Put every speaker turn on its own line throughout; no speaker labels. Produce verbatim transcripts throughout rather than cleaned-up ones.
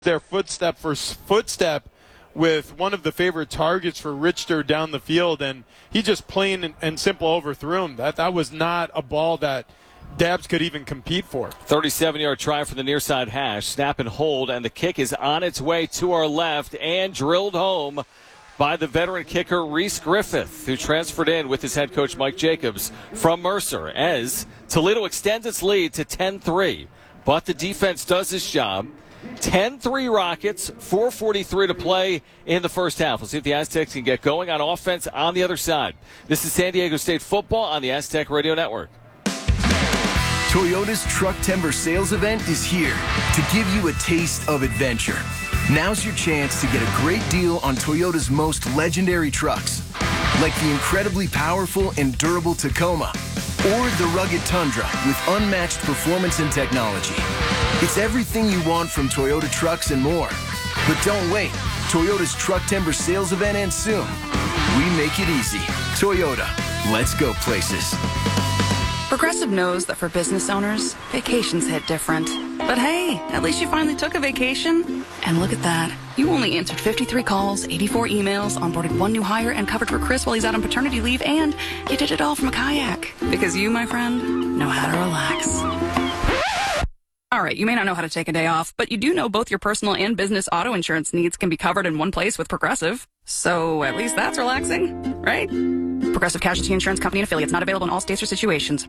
their footstep for footstep with one of the favorite targets for Richter down the field, and he just plain and, and simple overthrew him. That that was not a ball that Dabbs could even compete for.
thirty-seven-yard try for the near side hash. Snap and hold, and the kick is on its way to our left and drilled home by the veteran kicker Reese Griffith, who transferred in with his head coach Mike Jacobs from Mercer, as Toledo extends its lead to ten three. But the defense does its job. ten three Rockets, four forty-three to play in the first half. We'll see if the Aztecs can get going on offense on the other side. This is San Diego State football on the Aztec Radio Network.
Toyota's Truck Timber Sales Event is here to give you a taste of adventure. Now's your chance to get a great deal on Toyota's most legendary trucks, like the incredibly powerful and durable Tacoma, or the rugged Tundra with unmatched performance and technology. It's everything you want from Toyota trucks and more. But don't wait. Toyota's Truck Timber Sales Event ends soon. We make it easy. Toyota. Let's go places.
Progressive knows that for business owners, vacations hit different. But hey, at least you finally took a vacation. And look at that. You only answered fifty-three calls, eighty-four emails, onboarded one new hire, and covered for Chris while he's out on paternity leave, and you did it all from a kayak. Because you, my friend, know how to relax. All right, you may not know how to take a day off, but you do know both your personal and business auto insurance needs can be covered in one place with Progressive. So at least that's relaxing, right? Progressive Casualty Insurance Company and affiliates, not available in all states or situations.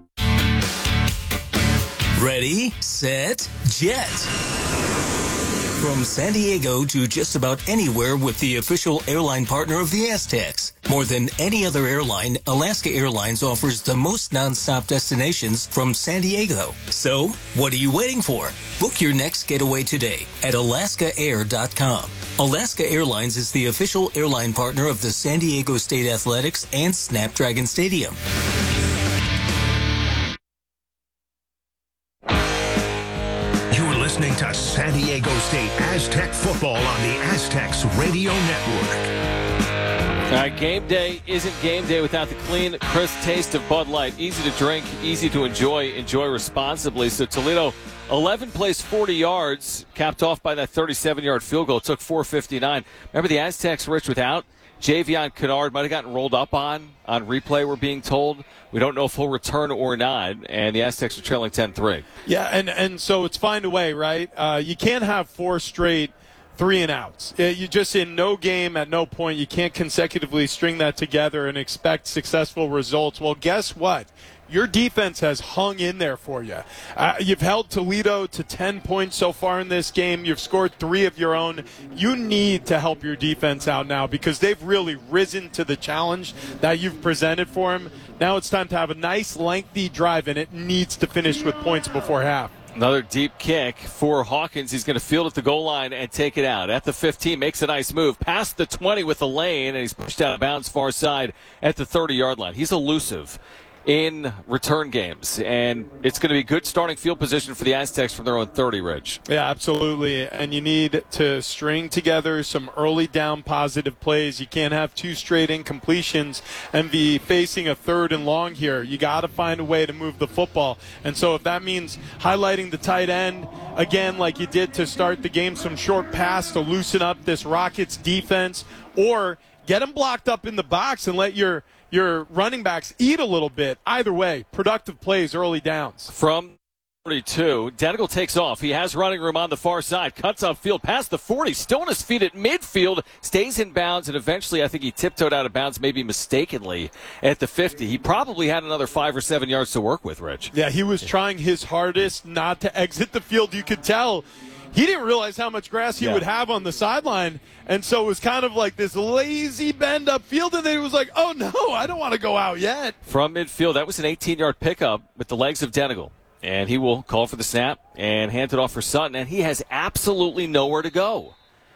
Ready, set, jet. From San Diego to just about anywhere with the official airline partner of the Aztecs. More than any other airline, Alaska Airlines offers the most nonstop destinations from San Diego. So, what are you waiting for? Book your next getaway today at alaska air dot com. Alaska Airlines is the official airline partner of the San Diego State Athletics and Snapdragon Stadium.
Listening to San Diego State Aztec football on the Aztecs Radio Network.
All right, game day isn't game day without the clean, crisp taste of Bud Light. Easy to drink, easy to enjoy, enjoy responsibly. So Toledo, eleven plays forty yards, capped off by that thirty-seven-yard field goal. It took four fifty-nine. Remember the Aztecs, Rich, without Javion Kennard, might have gotten rolled up on on replay, we're being told. We don't know if he'll return or not, and the Aztecs are trailing ten three.
Yeah, and, and so it's find a way, right? Uh, you can't have four straight three and outs. Uh, you just in no game at no point, you can't consecutively string that together and expect successful results. Well, guess what? Your defense has hung in there for you. Uh, you've held Toledo to ten points so far in this game. You've scored three of your own. You need to help your defense out now because they've really risen to the challenge that you've presented for them. Now it's time to have a nice, lengthy drive, and it needs to finish with points before half.
Another deep kick for Hawkins. He's going to field at the goal line and take it out. At the fifteen, makes a nice move. Past the twenty with the lane, and he's pushed out of bounds far side at the thirty-yard line. He's elusive in return games, and it's going to be good starting field position for the Aztecs from their own thirty, Rich.
Yeah, absolutely, and you need to string together some early down positive plays. You can't have two straight incompletions and be facing a third and long here. You got to find a way to move the football, and so if that means highlighting the tight end, again, like you did to start the game, some short pass to loosen up this Rockets defense, or get them blocked up in the box and let your your running backs eat a little bit. Either way, productive plays, early downs.
From forty-two, Denegal takes off. He has running room on the far side. Cuts upfield past the forty. Still on his feet at midfield. Stays in bounds, and eventually I think he tiptoed out of bounds, maybe mistakenly, at the fifty. He probably had another five or seven yards to work with, Rich.
Yeah, he was trying his hardest not to exit the field. You could tell he didn't realize how much grass he yeah. would have on the sideline. And so it was kind of like this lazy bend upfield, and then it was like, oh, no, I don't want to go out yet.
From midfield, that was an eighteen-yard pickup with the legs of Denegal. And he will call for the snap and hand it off for Sutton, and he has absolutely nowhere to go.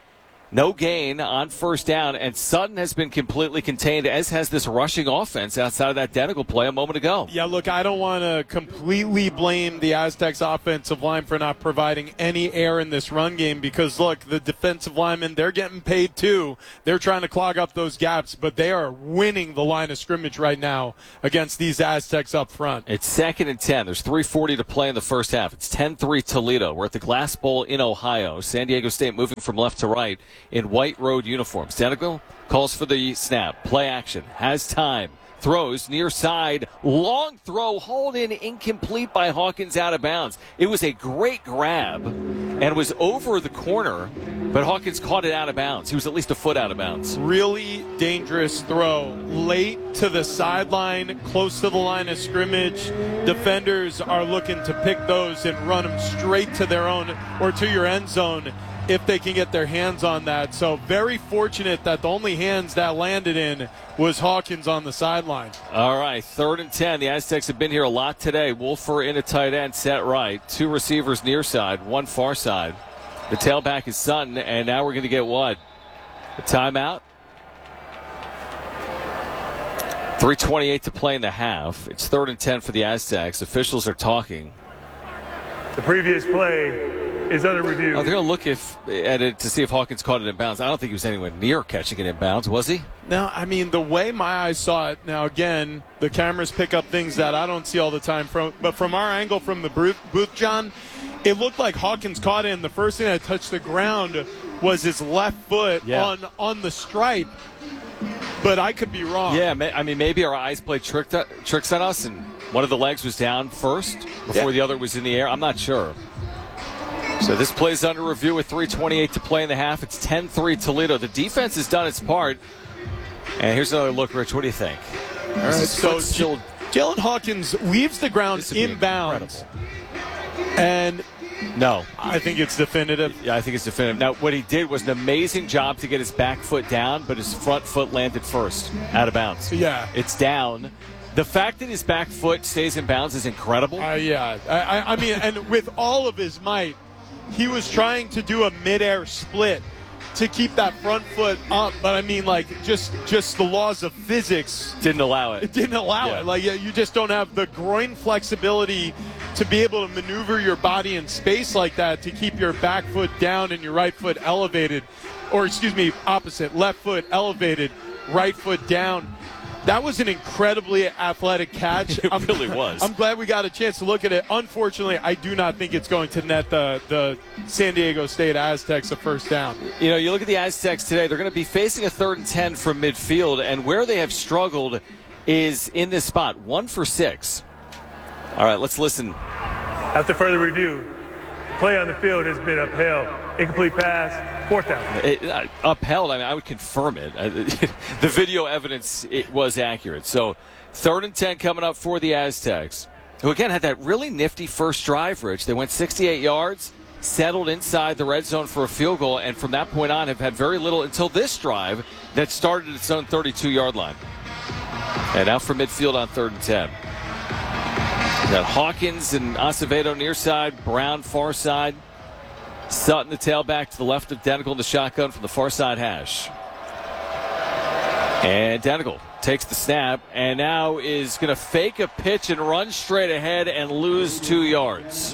No gain on first down, and Sutton has been completely contained, as has this rushing offense outside of that identical play a moment ago.
Yeah, look, I don't want to completely blame the Aztecs offensive line for not providing any air in this run game because, look, the defensive linemen, they're getting paid too. They're trying to clog up those gaps, but they are winning the line of scrimmage right now against these Aztecs up front.
It's second and ten. There's three forty to play in the first half. It's ten three Toledo. We're at the Glass Bowl in Ohio. San Diego State moving from left to right in white road uniforms. Denigal calls for the snap. Play action. Has time. Throws near side. Long throw. Hold in incomplete by Hawkins out of bounds. It was a great grab and was over the corner, but Hawkins caught it out of bounds. He was at least a foot out of bounds.
Really dangerous throw. Late to the sideline, close to the line of scrimmage. Defenders are looking to pick those and run them straight to their own or to your end zone if they can get their hands on that. So very fortunate that the only hands that landed in was Hawkins on the sideline.
All right, third and ten. The Aztecs have been here a lot today. Wolfer in a tight end, set right. Two receivers near side, one far side. The tailback is Sutton, and now we're going to get what? A timeout? three twenty-eight to play in the half. It's third and ten for the Aztecs. Officials are talking.
The previous play is under review.
Oh, they're going to look if, at it to see if Hawkins caught it in bounds. I don't think he was anywhere near catching it in bounds, was he?
Now, I mean, the way my eyes saw it, now again, the cameras pick up things that I don't see all the time. From, but from our angle from the booth, John, it looked like Hawkins caught it, and the first thing that touched the ground was his left foot
yeah.
on, on the stripe. But I could be wrong.
Yeah, I mean, maybe our eyes played trick to, tricks on us, and one of the legs was down first before yeah. the other was in the air. I'm not sure. So this play's under review with three twenty-eight to play in the half. It's ten three Toledo. The defense has done its part. And here's another look, Rich. What do you think?
All right, so still... Jalen Hawkins leaves the ground inbounds. And
no,
I think it's definitive.
Yeah, I think it's definitive. Now, what he did was an amazing job to get his back foot down, but his front foot landed first, out of bounds.
Yeah.
It's down. The fact that his back foot stays in bounds is incredible.
Uh, yeah. I, I mean, and with all of his might, he was trying to do a midair split to keep that front foot up, but I mean, like, just just the laws of physics
didn't allow it.
It didn't allow yeah. it. Like, you just don't have the groin flexibility to be able to maneuver your body in space like that to keep your back foot down and your right foot elevated, or excuse me, opposite, left foot elevated, right foot down. That was an incredibly athletic catch.
It
I'm,
really was.
I'm glad we got a chance to look at it. Unfortunately, I do not think it's going to net the, the San Diego State Aztecs a first down.
You know, you look at the Aztecs today, they're going to be facing a third and ten from midfield, and where they have struggled is in this spot, one for six. All right, let's listen.
After further review, play on the field has been upheld. Incomplete pass, fourth down.
It, uh, upheld, I mean, I would confirm it. The video evidence, it was accurate. So third and ten coming up for the Aztecs, who again had that really nifty first drive, Rich. They went sixty-eight yards, settled inside the red zone for a field goal, and from that point on have had very little until this drive that started at its own thirty-two-yard line. And now for midfield on third and ten. We got Hawkins and Acevedo near side, Brown far side. Sutton, the tailback, to the left of Denigal in the shotgun from the far side hash. And Denigal takes the snap and now is going to fake a pitch and run straight ahead and lose two yards.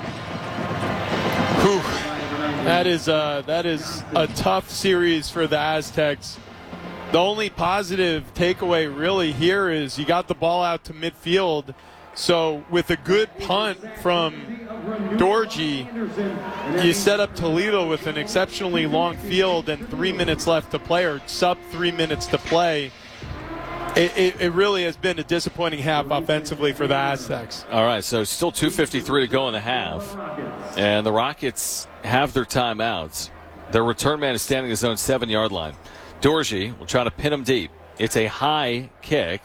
Whew. That is, uh, that is a tough series for the Aztecs. The only positive takeaway really here is you got the ball out to midfield. So with a good punt from Dorji, you set up Toledo with an exceptionally long field and three minutes left to play, or sub three minutes to play. It, it, it really has been a disappointing half offensively for the Aztecs.
All right, so still two fifty-three to go in the half. And the Rockets have their timeouts. Their return man is standing at his own seven-yard line. Dorji will try to pin him deep. It's a high kick.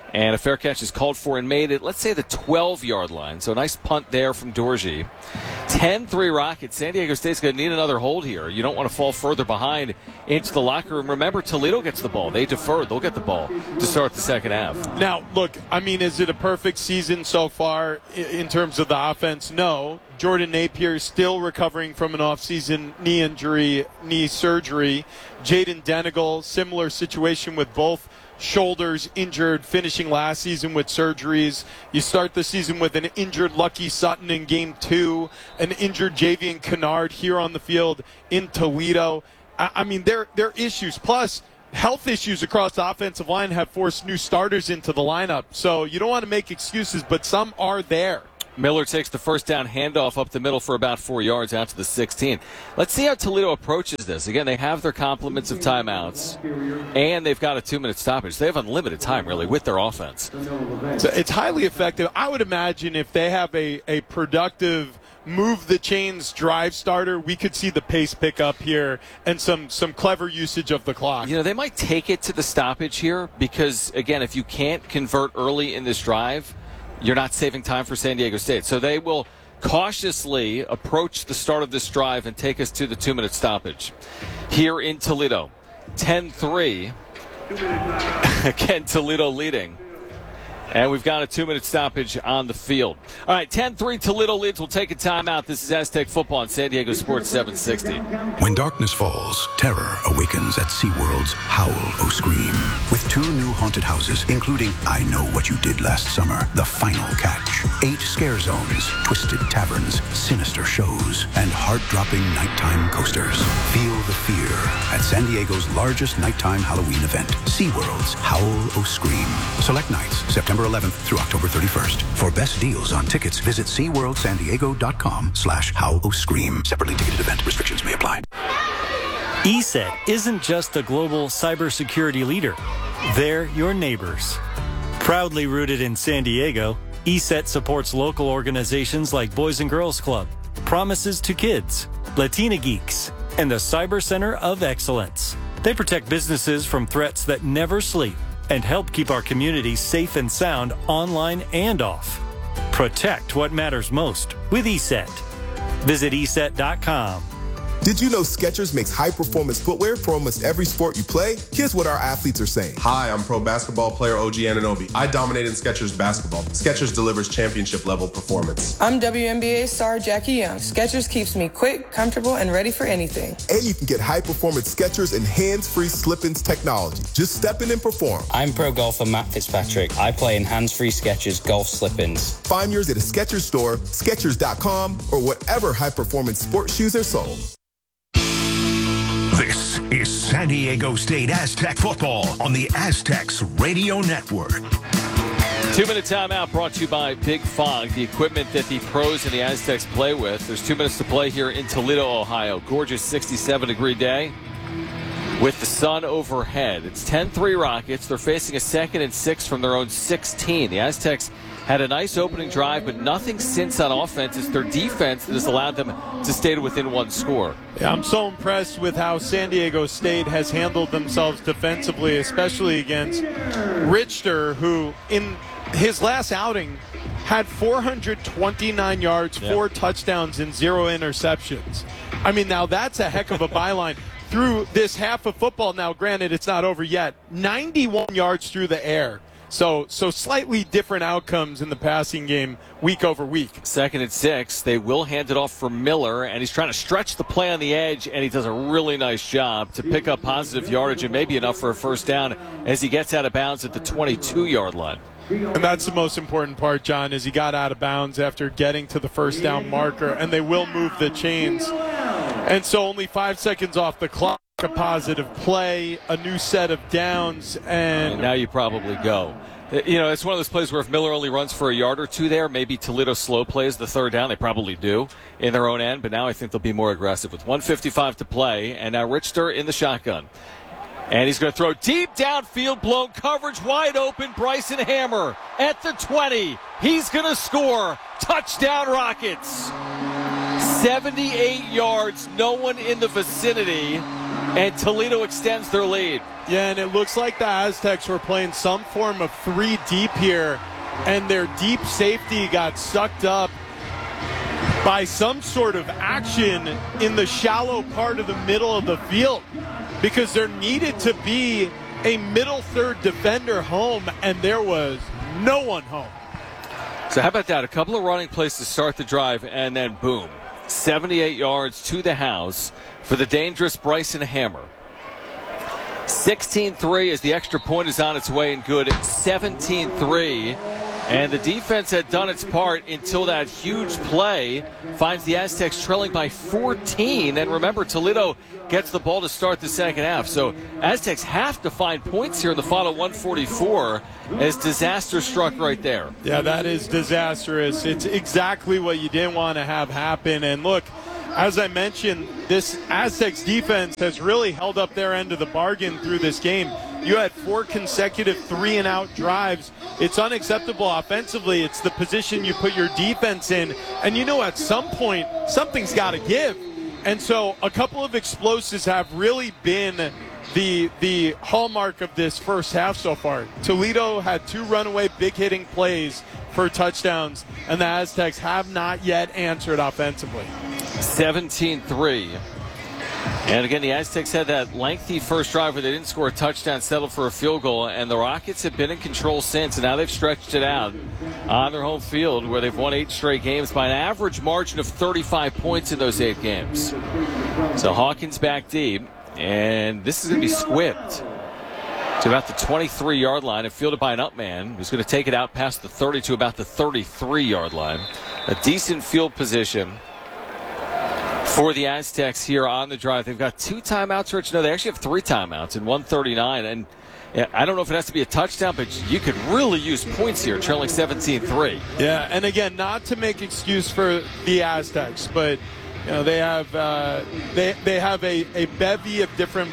And a fair catch is called for and made at, let's say, the twelve-yard line. So a nice punt there from Dorsey. ten three Rockets. San Diego State's going to need another hold here. You don't want to fall further behind into the locker room. Remember, Toledo gets the ball. They defer. They'll get the ball to start the second half.
Now, look, I mean, is it a perfect season so far in terms of the offense? No. Jordan Napier is still recovering from an offseason knee injury, knee surgery. Jaden Denegal, similar situation with both shoulders injured, finishing last season with surgeries. You start the season with an injured Lucky Sutton in game two, an injured Javian Kennard here on the field in Toledo. I, I mean, there, there are issues. Plus, health issues across the offensive line have forced new starters into the lineup. So you don't want to make excuses, but some are there.
Miller takes the first down handoff up the middle for about four yards out to the sixteen. Let's see how Toledo approaches this. Again, they have their complements of timeouts, and they've got a two-minute stoppage. They have unlimited time, really, with their offense.
So it's highly effective. I would imagine if they have a, a productive move the chains drive starter, we could see the pace pick up here and some, some clever usage of the clock.
You know, they might take it to the stoppage here because, again, if you can't convert early in this drive, you're not saving time for San Diego State. So they will cautiously approach the start of this drive and take us to the two-minute stoppage. Here in Toledo, ten three. Again, Toledo leading. And we've got a two-minute stoppage on the field. All right, ten three Toledo leads. We'll take a timeout. This is Aztec Football on San Diego Sports seven sixty.
When darkness falls, terror awakens at SeaWorld's Howl O Scream. With two new haunted houses, including I Know What You Did Last Summer, The Final Catch. Eight scare zones, twisted taverns, sinister shows, and heart-dropping nighttime coasters. Feel the fear at San Diego's largest nighttime Halloween event, SeaWorld's Howl O Scream. Select nights, September eleventh through October thirty-first. For best deals on tickets, visit SeaWorldSanDiego.com slash Howl O Scream. Separately ticketed event. Restrictions may apply.
E S E T isn't just a global cybersecurity leader. They're your neighbors. Proudly rooted in San Diego, E S E T supports local organizations like Boys and Girls Club, Promises to Kids, Latina Geeks, and the Cyber Center of Excellence. They protect businesses from threats that never sleep and help keep our community safe and sound online and off. Protect what matters most with E S E T. Visit E S E T dot com.
Did you know Skechers makes high-performance footwear for almost every sport you play? Here's what our athletes are saying.
Hi, I'm pro basketball player O G Anunoby. I dominate in Skechers basketball. Skechers delivers championship-level performance.
I'm W N B A star Jackie Young. Skechers keeps me quick, comfortable, and ready for anything.
And you can get high-performance Skechers and hands-free slip-ins technology. Just step in and perform.
I'm pro golfer Matt Fitzpatrick. I play in hands-free Skechers golf slip-ins.
Find yours at a Skechers store, Skechers dot com, or whatever high-performance sports shoes are sold.
This is San Diego State Aztec football on the Aztecs Radio Network.
Two-minute timeout brought to you by Big Fog, the equipment that the pros and the Aztecs play with. There's two minutes to play here in Toledo, Ohio. Gorgeous sixty-seven degree day with the sun overhead. It's ten three Rockets. They're facing a second and six from their own sixteen. The Aztecs had a nice opening drive, but nothing since on offense. It's their defense that has allowed them to stay within one score.
Yeah, I'm so impressed with how San Diego State has handled themselves defensively, especially against Richter, who in his last outing had four hundred twenty-nine yards, yep. four touchdowns, and zero interceptions. I mean, now that's a heck of a byline. Through this half of football, now granted it's not over yet, ninety-one yards through the air. So so slightly different outcomes in the passing game week over week.
Second and six. They will hand it off for Miller, and he's trying to stretch the play on the edge, and he does a really nice job to pick up positive yardage and maybe enough for a first down as he gets out of bounds at the twenty-two-yard line.
And that's the most important part, John, is he got out of bounds after getting to the first down marker, and they will move the chains. And so only five seconds off the clock. A positive play, a new set of downs, and,
and now you probably go. You know, it's one of those plays where if Miller only runs for a yard or two there, maybe Toledo slow plays the third down. They probably do in their own end, but now I think they'll be more aggressive with one fifty-five to play, and now Richter in the shotgun. And he's going to throw deep downfield, blown coverage, wide open. Bryson Hammer at the twenty. He's going to score. Touchdown Rockets. seventy-eight yards, no one in the vicinity. and Toledo extends their lead.
Yeah, and it looks like the Aztecs were playing some form of three deep here, and their deep safety got sucked up by some sort of action in the shallow part of the middle of the field, because there needed to be a middle third defender home, and there was no one home.
So how about that? A couple of running plays to start the drive, and then boom, seventy-eight yards to the house for the dangerous Bryson Hammer. sixteen three as the extra point is on its way and good at seventeen three. And the defense had done its part until that huge play finds the Aztecs trailing by fourteen. And remember, Toledo gets the ball to start the second half. So Aztecs have to find points here in the final one forty-four as disaster struck right there.
Yeah, that is disastrous. It's exactly what you didn't want to have happen. And look, as I mentioned, this Aztecs defense has really held up their end of the bargain through this game. You had four consecutive three and out drives. It's unacceptable offensively. It's the position you put your defense in. And you know, at some point, something's got to give. And so a couple of explosives have really been the the hallmark of this first half so far. Toledo had two runaway big hitting plays for touchdowns, and the Aztecs have not yet answered offensively.
seventeen three. And again, the Aztecs had that lengthy first drive where they didn't score a touchdown, settled for a field goal, and the Rockets have been in control since, and now they've stretched it out on their home field where they've won eight straight games by an average margin of thirty-five points in those eight games. So Hawkins back deep, and this is going to be squibbed to about the twenty-three-yard line and fielded by an up man who's going to take it out past the thirty to about the thirty-three-yard line. A decent field position for the Aztecs here on the drive. They've got two timeouts, Rich. No, they actually have three timeouts in one thirty-nine. And I don't know if it has to be a touchdown, but you could really use points here, trailing seventeen three.
Yeah, and again, not to make excuse for the Aztecs, but you know, they have uh, they they have a, a bevy of different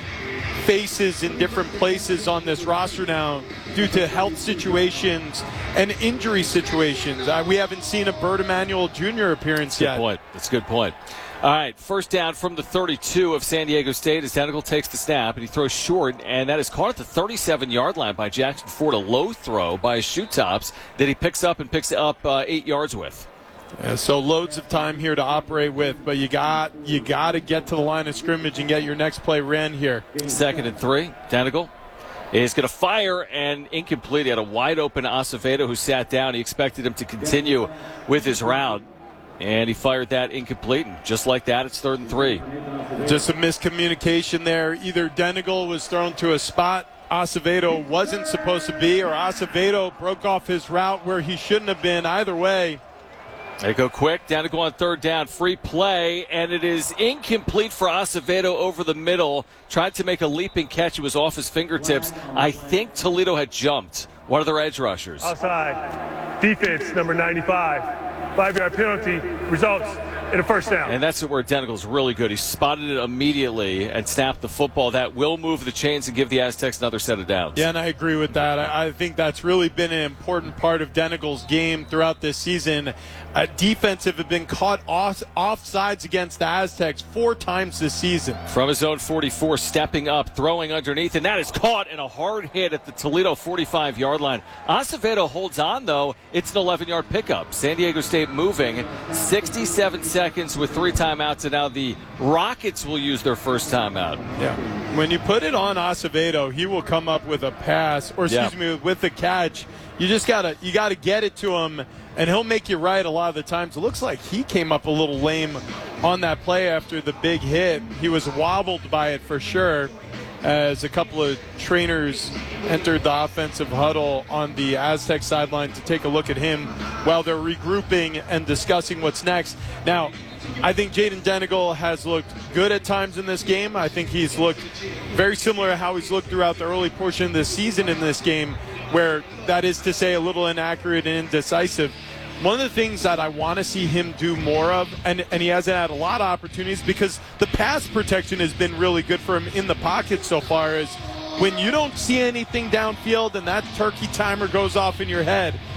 faces in different places on this roster now due to health situations and injury situations. Uh, we haven't seen a Bert Emanuel Junior appearance
That's a
yet.
good point. That's a good point. All right, first down from the thirty-two of San Diego State as Denigal takes the snap, and he throws short, and that is caught at the thirty-seven-yard line by Jackson Ford, a low throw by his shoe tops that he picks up and picks up uh, eight yards with.
Yeah, so loads of time here to operate with, but you got you got to get to the line of scrimmage and get your next play ran here.
Second and three, Denigal is going to fire, and incomplete. He had a wide-open Acevedo who sat down. He expected him to continue with his route. And he fired that incomplete, and just like that, it's third and three.
Just a miscommunication there. Either Denigal was thrown to a spot Acevedo wasn't supposed to be, or Acevedo broke off his route where he shouldn't have been. Either way.
They go quick. Denigal on third down. Free play, and it is incomplete for Acevedo over the middle. Tried to make a leaping catch. It was off his fingertips. I think Toledo had jumped one of their edge rushers.
Outside. Defense, number ninety-five. Five-yard penalty results in a first down.
And that's where Denigal's really good. He spotted it immediately and snapped the football. That will move the chains and give the Aztecs another set of downs.
Yeah, and I agree with that. I, I think that's really been an important part of Denigal's game throughout this season. Uh, defensive have been caught off offsides against the Aztecs four times this season.
From his own forty-four, stepping up, throwing underneath, and that is caught in a hard hit at the Toledo forty-five-yard line. Acevedo holds on, though. It's an eleven-yard pickup. San Diego State moving. sixty-seven seconds with three timeouts, and now the Rockets will use their first timeout.
Yeah. When you put it on Acevedo, he will come up with a pass, or excuse
yeah.
me, with a catch. You just gotta you gotta get it to him, and he'll make you right a lot of the times. It looks like he came up a little lame on that play after the big hit. He was wobbled by it for sure, as a couple of trainers entered the offensive huddle on the Aztec sideline to take a look at him while they're regrouping and discussing what's next. Now, I think Jaden Denigal has looked good at times in this game. I think he's looked very similar to how he's looked throughout the early portion of this season in this game, where that is to say a little inaccurate and indecisive. One of the things that I want to see him do more of, and, and he hasn't had a lot of opportunities because the pass protection has been really good for him in the pocket so far, is when you don't see anything downfield and that turkey timer goes off in your head,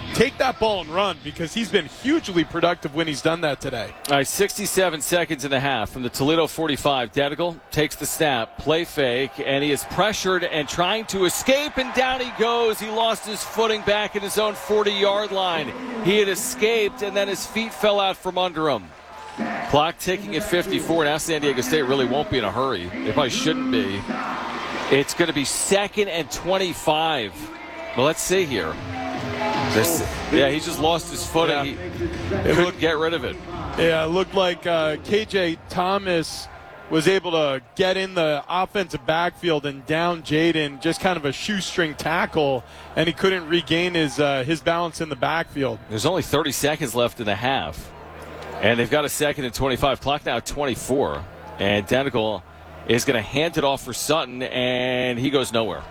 take that ball and run, because he's been hugely productive when he's done that today.
All right, sixty-seven seconds and a half from the Toledo forty-five. Dedigal takes the snap, play fake, and he is pressured and trying to escape, and down he goes. He lost his footing back in his own forty-yard line. He had escaped, and then his feet fell out from under him. Clock ticking at fifty-four. Now San Diego State really won't be in a hurry. They probably shouldn't be. It's going to be second and twenty-five. Well, let's see here. This, yeah, he just lost his footing. Yeah. He couldn't looked, get rid of it.
Yeah, it looked like uh, K J Thomas was able to get in the offensive backfield and down Jaden, just kind of a shoestring tackle, and he couldn't regain his uh, his balance in the backfield.
There's only thirty seconds left in the half, and they've got a second and twenty-five. Clock now at twenty-four, and Dedigal is going to hand it off for Sutton, and he goes nowhere.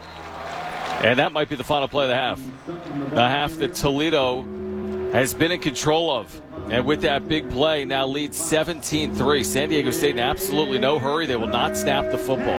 And that might be the final play of the half. The half that Toledo has been in control of. And with that big play, now leads seventeen three. San Diego State in absolutely no hurry. They will not snap the football.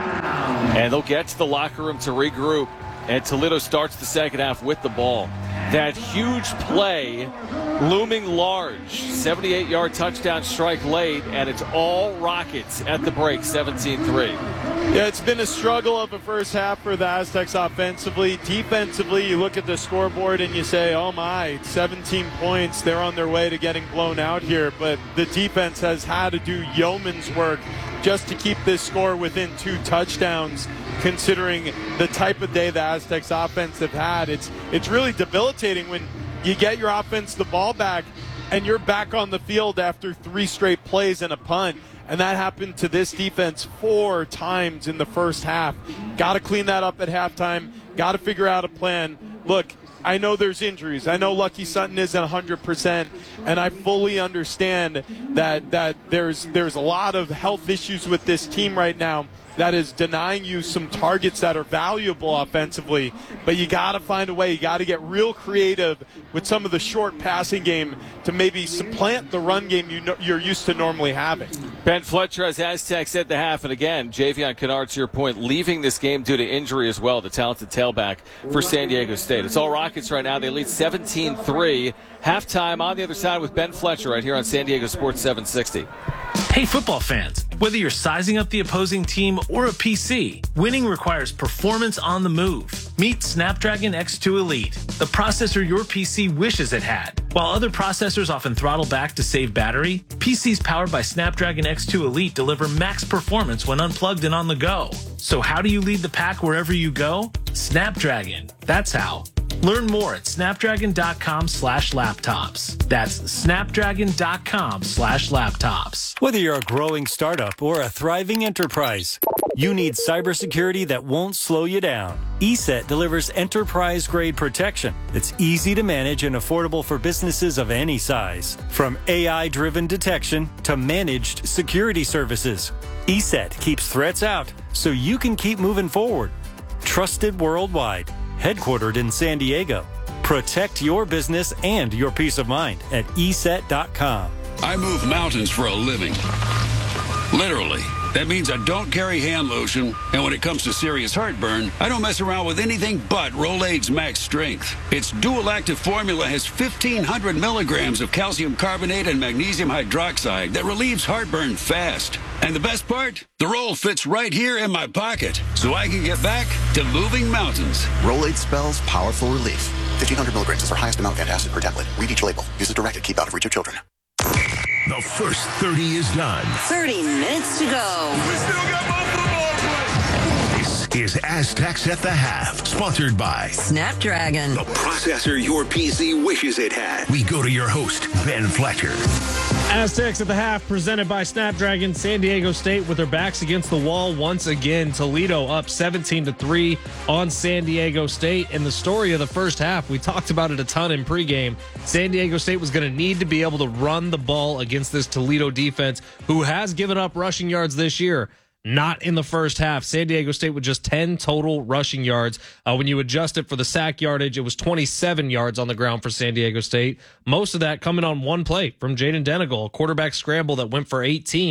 And they'll get to the locker room to regroup. And Toledo starts the second half with the ball. That huge play looming large. seventy-eight-yard touchdown strike late, and it's all Rockets at the break, seventeen three.
Yeah, it's been a struggle of a first half for the Aztecs offensively. Defensively, you look at the scoreboard and you say, oh my, seventeen points. They're on their way to getting blown out here. But the defense has had to do yeoman's work just to keep this score within two touchdowns, considering the type of day the Aztecs offense have had. It's, it's really debilitating when you get your offense the ball back and you're back on the field after three straight plays and a punt. And that happened to this defense four times in the first half. Got to clean that up at halftime. Got to figure out a plan. Look, I know there's injuries. I know Lucky Sutton isn't one hundred percent, and I fully understand that that there's there's a lot of health issues with this team right now that is denying you some targets that are valuable offensively. But you got to find a way. You got to get real creative with some of the short passing game to maybe supplant the run game you know, you're used to normally having.
Ben Fletcher has Aztecs at the half, and again, Javion Kennard, to your point, leaving this game due to injury as well, the talented tailback for San Diego State. It's all Rockets right now. They lead seventeen three. Halftime on the other side with Ben Fletcher right here on San Diego Sports seven sixty.
Hey, football fans. Whether you're sizing up the opposing team or a P C, winning requires performance on the move. Meet Snapdragon X two Elite, the processor your P C wishes it had. While other processors often throttle back to save battery, P Cs powered by Snapdragon X two Elite deliver max performance when unplugged and on the go. So how do you lead the pack wherever you go? Snapdragon. That's how. Learn more at snapdragon.com slash laptops. That's snapdragon.com slash laptops.
Whether you're a growing startup or a thriving enterprise, you need cybersecurity that won't slow you down. E S E T delivers enterprise-grade protection that's easy to manage and affordable for businesses of any size. From A I-driven detection to managed security services, E S E T keeps threats out so you can keep moving forward. Trusted worldwide. Headquartered in San Diego. Protect your business and your peace of mind at E S E T dot com.
I move mountains for a living. Literally. That means I don't carry hand lotion, and when it comes to serious heartburn, I don't mess around with anything but Rolaids Max Strength. Its dual-active formula has fifteen hundred milligrams of calcium carbonate and magnesium hydroxide that relieves heartburn fast. And the best part? The roll fits right here in my pocket, so I can get back to moving mountains.
Rolaids spells powerful relief. fifteen hundred milligrams is our highest amount of antacid per tablet. Read each label. Use as directed. Keep out of reach of children.
The first thirty is done.
thirty minutes to go.
We still got more football to play. This is Aztecs at the Half, sponsored by
Snapdragon,
the processor your P C wishes it had. We go to your host, Ben Fletcher.
Aztecs at the Half, presented by Snapdragon. San Diego State with their backs against the wall once again. Toledo up seventeen to three on San Diego State. And the story of the first half, we talked about it a ton in pregame. San Diego State was going to need to be able to run the ball against this Toledo defense, who has given up rushing yards this year. Not in the first half. San Diego State with just ten total rushing yards. Uh, when you adjust it for the sack yardage, it was twenty-seven yards on the ground for San Diego State. Most of that coming on one play from Jaden Dedigal, a quarterback scramble that went for eighteen.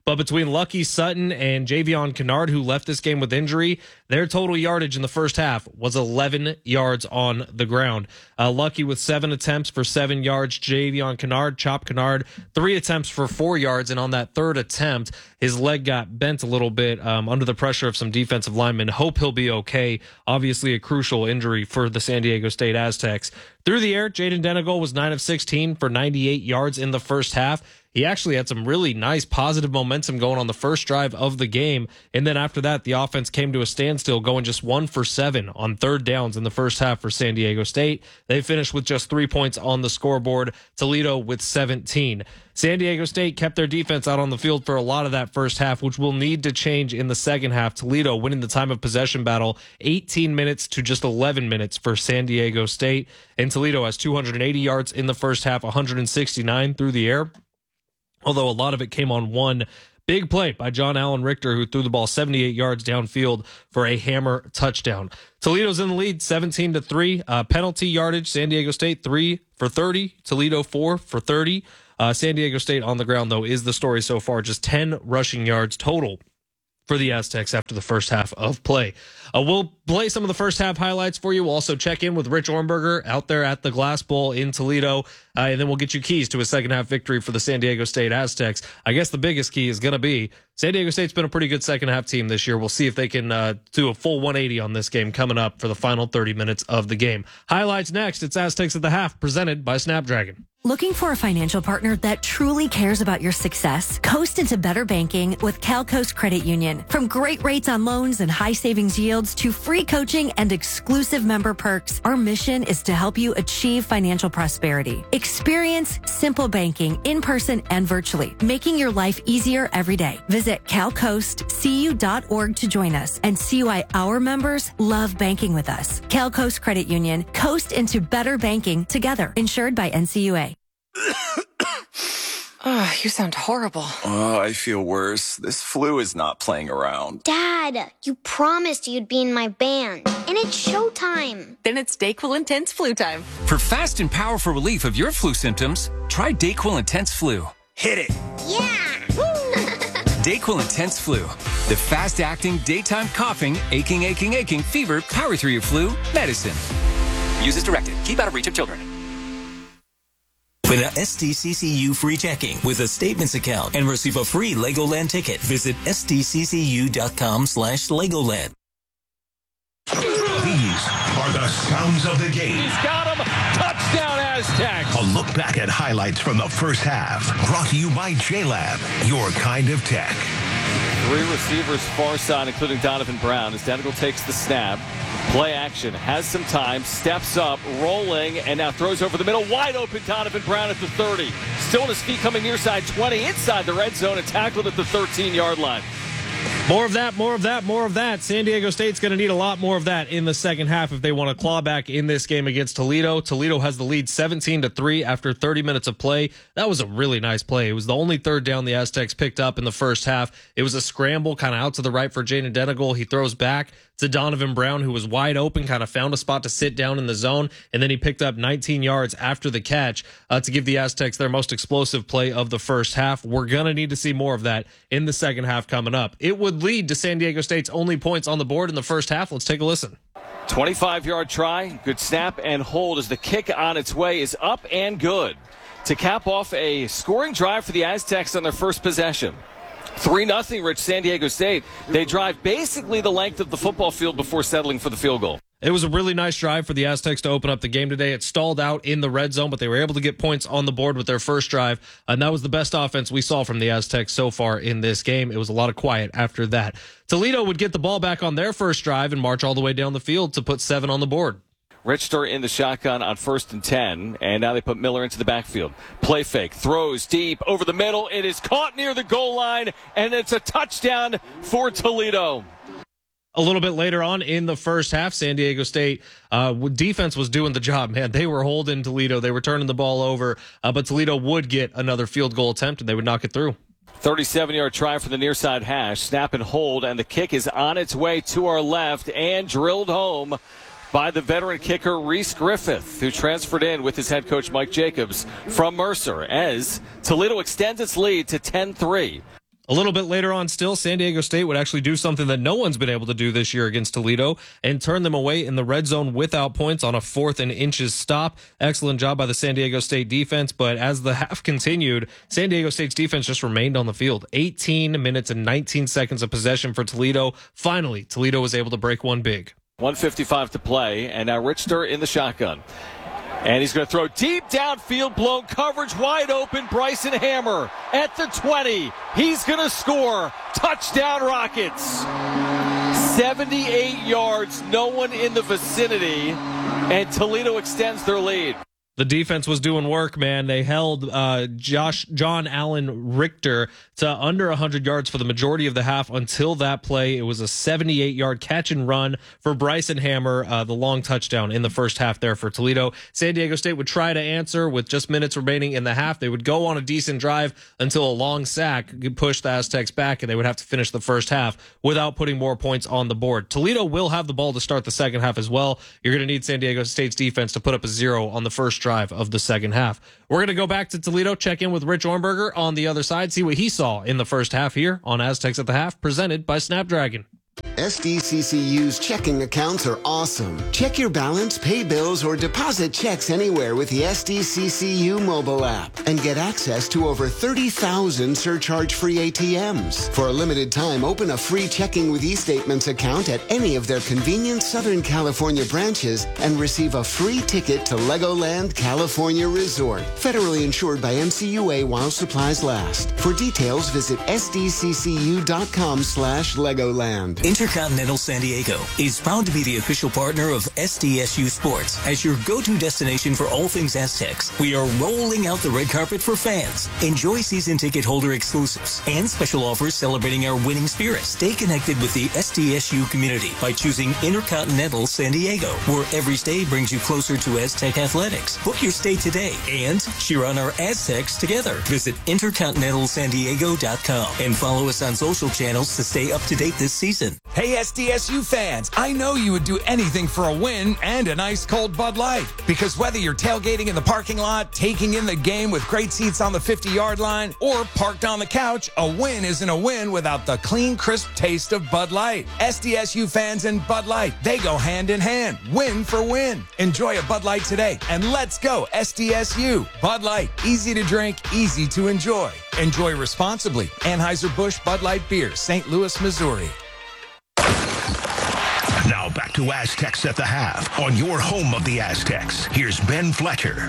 But between Lucky Sutton and Javion Kennard, who left this game with injury, their total yardage in the first half was eleven yards on the ground. Uh, Lucky with seven attempts for seven yards. Javion Kennard, Chop Kennard, three attempts for four yards. And on that third attempt, his leg got bent a little bit um, under the pressure of some defensive linemen. Hope he'll be okay. Obviously a crucial injury for the San Diego State Aztecs. Through the air, Jaden Denegal was nine of sixteen for ninety-eight yards in the first half. He actually had some really nice positive momentum going on the first drive of the game. And then after that, the offense came to a standstill, going just one for seven on third downs in the first half for San Diego State. They finished with just three points on the scoreboard. Toledo with seventeen. San Diego State kept their defense out on the field for a lot of that first half, which will need to change in the second half. Toledo winning the time of possession battle, eighteen minutes to just eleven minutes for San Diego State. And Toledo has two hundred eighty yards in the first half, one hundred sixty-nine through the air. Although a lot of it came on one big play by John Allen Richter, who threw the ball seventy-eight yards downfield for a hammer touchdown. Toledo's in the lead, seventeen to three. Uh, penalty yardage, San Diego State three for thirty. Toledo four for thirty. Uh, San Diego State on the ground, though, is the story so far. Just ten rushing yards total for the Aztecs after the first half of play. Uh, we'll play some of the first half highlights for you. We'll also check in with Rich Ornberger out there at the Glass Bowl in Toledo, uh, and then we'll get you keys to a second half victory for the San Diego State Aztecs. I guess the biggest key is going to be San Diego State's been a pretty good second half team this year. We'll see if they can uh, do a full one eighty on this game coming up for the final thirty minutes of the game. Highlights next. It's Aztecs at the half, presented by Snapdragon.
Looking for a financial partner that truly cares about your success? Coast into better banking with CalCoast Credit Union. From great rates on loans and high savings yields to free coaching and exclusive member perks, our mission is to help you achieve financial prosperity. Experience simple banking in person and virtually, making your life easier every day. Visit cal coast c u dot org to join us and see why our members love banking with us. CalCoast Credit Union. Coast into better banking together. Insured by N C U A.
Oh, you sound horrible.
Oh, I feel worse. This flu is not playing around.
Dad, you promised you'd be in my band. And it's showtime.
Then it's Dayquil Intense Flu time.
For fast and powerful relief of your flu symptoms, try Dayquil Intense Flu.
Hit it.
Yeah.
Dayquil Intense Flu. The fast-acting, daytime coughing, aching, aching, aching, fever, power through your flu medicine.
Use as directed. Keep out of reach of children.
Open a S D C C U free checking with a Statements account and receive a free Legoland ticket. Visit S D C C U dot com slash Legoland.
These are the sounds of the game.
He's got him. Touchdown Aztecs.
A look back at highlights from the first half. Brought to you by J-Lab, your kind of tech.
Three receivers far side, including Donovan Brown, as Denegal takes the snap. Play action, has some time, steps up, rolling, and now throws over the middle. Wide open Donovan Brown at the thirty. Still on his feet, coming near side twenty, inside the red zone, and tackled at the thirteen-yard line.
More of that, more of that, more of that. San Diego State's going to need a lot more of that in the second half if they want to claw back in this game against Toledo. Toledo has the lead seventeen to three after thirty minutes of play. That was a really nice play. It was the only third down the Aztecs picked up in the first half. It was a scramble kind of out to the right for Jaden Denegal. He throws back to Donovan Brown, who was wide open, kind of found a spot to sit down in the zone, and then he picked up nineteen yards after the catch uh, to give the Aztecs their most explosive play of the first half. We're going to need to see more of that in the second half coming up. It would lead to San Diego State's only points on the board in the first half. Let's take a listen.
twenty-five-yard try, good snap and hold as the kick on its way is up and good to cap off a scoring drive for the Aztecs on their first possession. three nothing, Rich, San Diego State. They drive basically the length of the football field before settling for the field goal.
It was a really nice drive for the Aztecs to open up the game today. It stalled out in the red zone, but they were able to get points on the board with their first drive, and that was the best offense we saw from the Aztecs so far in this game. It was a lot of quiet after that. Toledo would get the ball back on their first drive and march all the way down the field to put seven on the board.
Richter in the shotgun on first and ten, and now they put Miller into the backfield. Play fake, throws deep over the middle. It is caught near the goal line, and it's a touchdown for Toledo.
A little bit later on in the first half, San Diego State uh, defense was doing the job, man. They were holding Toledo. They were turning the ball over, uh, but Toledo would get another field goal attempt, and they would knock it through.
thirty-seven-yard try for the near side hash. Snap and hold, and the kick is on its way to our left and drilled home by the veteran kicker Reese Griffith, who transferred in with his head coach Mike Jacobs from Mercer, as Toledo extends its lead to ten three.
A little bit later on still, San Diego State would actually do something that no one's been able to do this year against Toledo and turn them away in the red zone without points on a fourth and inches stop. Excellent job by the San Diego State defense, but as the half continued, San Diego State's defense just remained on the field. eighteen minutes and nineteen seconds of possession for Toledo. Finally, Toledo was able to break one big.
one fifty-five to play, and now Richter in the shotgun. And he's going to throw deep downfield, blown coverage, wide open. Bryson Hammer at the twenty. He's going to score. Touchdown Rockets. seventy-eight yards, no one in the vicinity, and Toledo extends their lead.
The defense was doing work, man. They held uh, Josh John Allen Richter to under one hundred yards for the majority of the half until that play. It was a seventy-eight-yard catch and run for Bryson Hammer, uh, the long touchdown in the first half there for Toledo. San Diego State would try to answer with just minutes remaining in the half. They would go on a decent drive until a long sack could push the Aztecs back, and they would have to finish the first half without putting more points on the board. Toledo will have the ball to start the second half as well. You're going to need San Diego State's defense to put up a zero on the first drive of the second half. We're going to go back to Toledo, check in with Rich Ornberger on the other side, see what he saw in the first half here on Aztecs at the Half, presented by Snapdragon.
S D C C U's checking accounts are awesome. Check your balance, pay bills, or deposit checks anywhere with the S D C C U mobile app and get access to over thirty thousand surcharge-free A T Ms. For a limited time, open a free Checking with eStatements account at any of their convenient Southern California branches and receive a free ticket to Legoland California Resort. Federally insured by M C U A while supplies last. For details, visit sdccu.com slash Legoland.
Intercontinental San Diego is proud to be the official partner of S D S U Sports as your go-to destination for all things Aztecs. We are rolling out the red carpet for fans. Enjoy season ticket holder exclusives and special offers celebrating our winning spirit. Stay connected with the S D S U community by choosing Intercontinental San Diego, where every stay brings you closer to Aztec athletics. Book your stay today and cheer on our Aztecs together. Visit intercontinental san diego dot com and follow us on social channels to stay up to date this season.
Hey S D S U fans, I know you would do anything for a win and an ice cold Bud Light. Because whether you're tailgating in the parking lot, taking in the game with great seats on the fifty-yard line, or parked on the couch, a win isn't a win without the clean, crisp taste of Bud Light. S D S U fans and Bud Light, they go hand in hand, win for win. Enjoy a Bud Light today, and let's go S D S U. Bud Light, easy to drink, easy to enjoy. Enjoy responsibly. Anheuser-Busch Bud Light Beer, Saint Louis, Missouri.
Now back to Aztecs at the Half on your home of the Aztecs. Here's Ben Fletcher.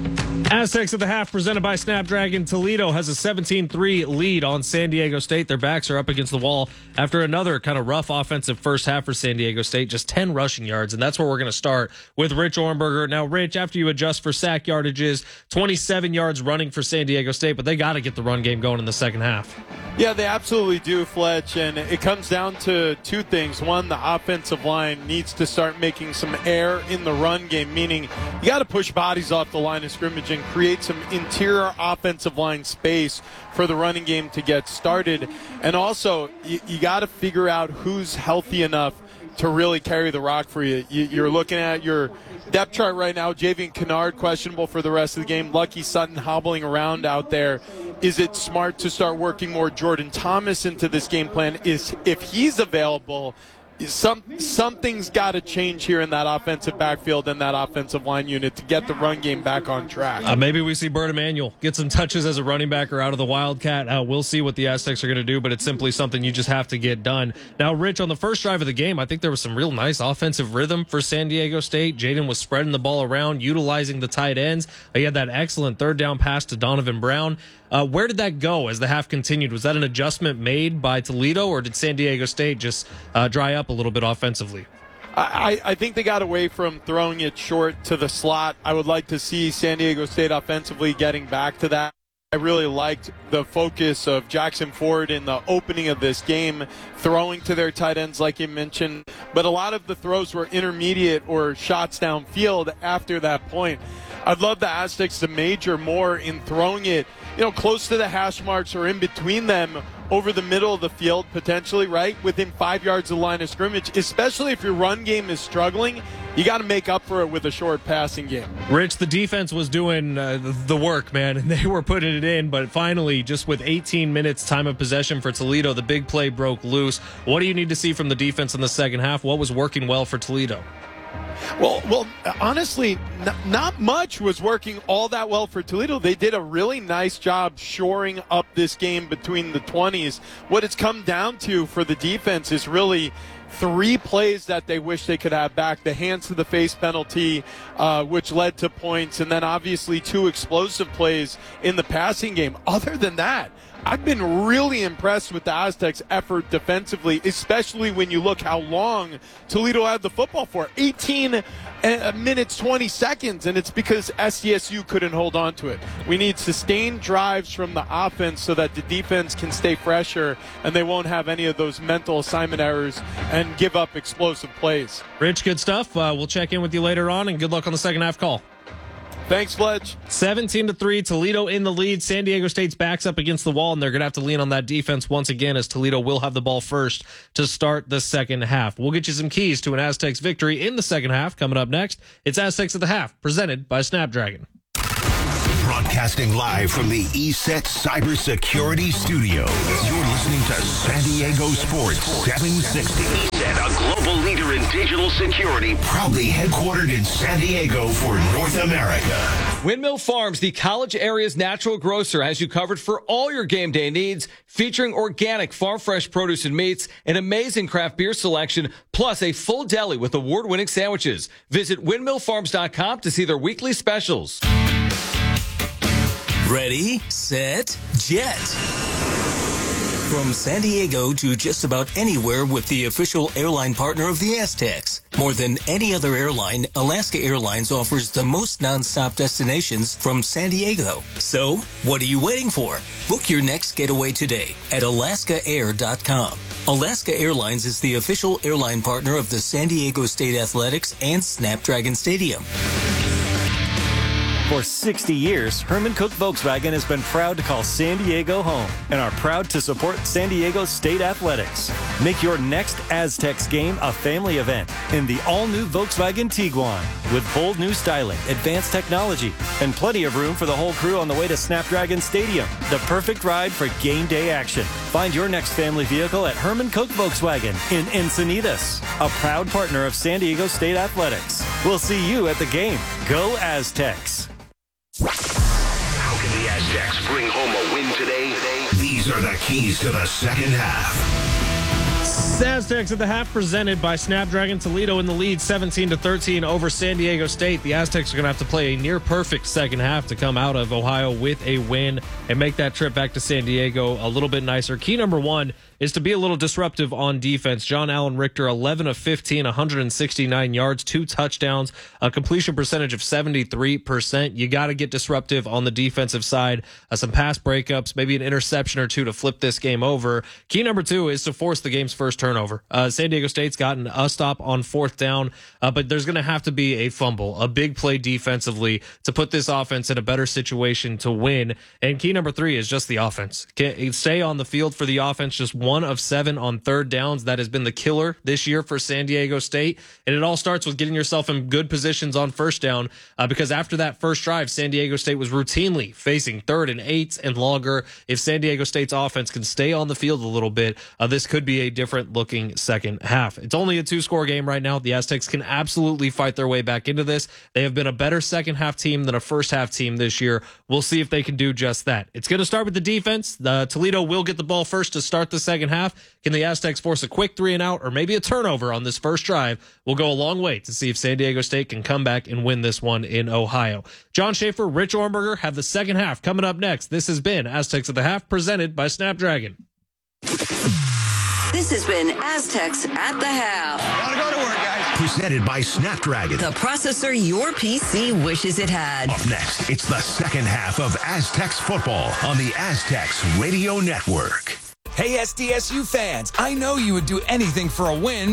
Aztecs at the Half presented by Snapdragon. Toledo has a seventeen three lead on San Diego State. Their backs are up against the wall after another kind of rough offensive first half for San Diego State, just ten rushing yards, and that's where we're going to start with Rich Ornberger. Now, Rich, after you adjust for sack yardages, twenty-seven yards running for San Diego State, but they got to get the run game going in the second half.
Yeah, they absolutely do, Fletch, and it comes down to two things. One, the offensive line needs to start making some air in the run game, meaning you got to push bodies off the line of scrimmage and create some interior offensive line space for the running game to get started. And also, you, you got to figure out who's healthy enough to really carry the rock for you. you. You're looking at your depth chart right now. Javian Kennard questionable for the rest of the game. Lucky Sutton hobbling around out there. Is it smart to start working more Jordan Thomas into this game plan? Is if he's available, some something's got to change here in that offensive backfield and that offensive line unit to get the run game back on track.
Uh, maybe we see Bert Emanuel get some touches as a running back or out of the Wildcat. Uh, we'll see what the Aztecs are going to do, but it's simply something you just have to get done. Now, Rich, on the first drive of the game, I think there was some real nice offensive rhythm for San Diego State. Jaden was spreading the ball around, utilizing the tight ends. He had that excellent third down pass to Donovan Brown. Uh, where did that go as the half continued? Was that an adjustment made by Toledo, or did San Diego State just uh, dry up a little bit offensively?
I, I think they got away from throwing it short to the slot. I would like to see San Diego State offensively getting back to that. I really liked the focus of Jackson Ford in the opening of this game, throwing to their tight ends like you mentioned. But a lot of the throws were intermediate or shots downfield after that point. I'd love the Aztecs to major more in throwing it, you know, close to the hash marks or in between them over the middle of the field potentially, right, within five yards of the line of scrimmage, especially if your run game is struggling. you got to make up for it with a short passing game.
Rich, the defense was doing uh, the work, man, and they were putting it in. But finally, just with eighteen minutes time of possession for Toledo, the big play broke loose. What do you need to see from the defense in the second half? What was working well for Toledo?
Well, well, honestly, n- not much was working all that well for Toledo. They did a really nice job shoring up this game between the twenties. What it's come down to for the defense is really three plays that they wish they could have back. The hands to the face penalty, uh, which led to points, and then obviously two explosive plays in the passing game. Other than that, I've been really impressed with the Aztecs' effort defensively, especially when you look how long Toledo had the football for. eighteen minutes, twenty seconds, and it's because S D S U couldn't hold on to it. We need sustained drives from the offense so that the defense can stay fresher and they won't have any of those mental assignment errors and give up explosive plays.
Rich, good stuff. Uh, we'll check in with you later on, and good luck on the second half call.
Thanks, Fletch.
seventeen to three, Toledo in the lead. San Diego State's backs up against the wall, and they're going to have to lean on that defense once again, as Toledo will have the ball first to start the second half. We'll get you some keys to an Aztecs victory in the second half coming up next. It's Aztecs at the Half, presented by Snapdragon.
Broadcasting live from the E S E T Cybersecurity Studios. You're listening to San Diego Sports seven sixty. E S E T, a global leader in digital security, proudly headquartered in San Diego for North America.
Windmill Farms, the college area's natural grocer, has you covered for all your game day needs, featuring organic farm fresh produce and meats, an amazing craft beer selection, plus a full deli with award-winning sandwiches. Visit windmill farms dot com to see their weekly specials.
Ready, set, jet. From San Diego to just about anywhere with the official airline partner of the Aztecs. More than any other airline, Alaska Airlines offers the most nonstop destinations from San Diego. So, what are you waiting for? Book your next getaway today at alaska air dot com. Alaska Airlines is the official airline partner of the San Diego State Athletics and Snapdragon Stadium.
For sixty years, Herman Koch Volkswagen has been proud to call San Diego home and are proud to support San Diego State Athletics. Make your next Aztecs game a family event in the all-new Volkswagen Tiguan with bold new styling, advanced technology, and plenty of room for the whole crew on the way to Snapdragon Stadium. The perfect ride for game day action. Find your next family vehicle at Herman Koch Volkswagen in Encinitas, a proud partner of San Diego State Athletics. We'll see you at the game. Go Aztecs.
How can the Aztecs bring home a win today? These are the keys to the second half.
Aztecs at the Half, presented by Snapdragon. Toledo in the lead, seventeen to thirteen over San Diego State. The Aztecs are going to have to play a near perfect second half to come out of Ohio with a win and make that trip back to San Diego a little bit nicer. Key number one is to be a little disruptive on defense. John Allen Richter, eleven of fifteen, one hundred sixty-nine yards, two touchdowns, a completion percentage of seventy-three percent. You got to get disruptive on the defensive side. Uh, some pass breakups, maybe an interception or two to flip this game over. Key number two is to force the game's first turnover. Uh, San Diego State's gotten a stop on fourth down, uh, but there's going to have to be a fumble, a big play defensively to put this offense in a better situation to win. And key number three is just the offense. Can stay on the field for the offense, just one of seven on third downs. That has been the killer this year for San Diego State. And it all starts with getting yourself in good positions on first down, uh, because after that first drive, San Diego State was routinely facing third and eights and longer. If San Diego State's offense can stay on the field a little bit, uh, this could be a different looking second half. It's only a two-score game right now. The Aztecs can absolutely fight their way back into this. They have been a better second half team than a first half team this year. We'll see if they can do just that. It's going to start with the defense. Uh, Toledo will get the ball first to start the second half. Can the Aztecs force a quick three and out or maybe a turnover on this first drive? Will go a long way to see if San Diego State can come back and win this one in Ohio. John Schaefer, Rich Ornberger have the second half coming up next. This has been Aztecs at the Half, presented by Snapdragon.
This has been Aztecs at the Half.
Gotta go to work, guys. Presented by Snapdragon.
The processor your P C wishes it had.
Up next, it's the second half of Aztecs football on the Aztecs Radio Network.
Hey, S D S U fans, I know you would do anything for a win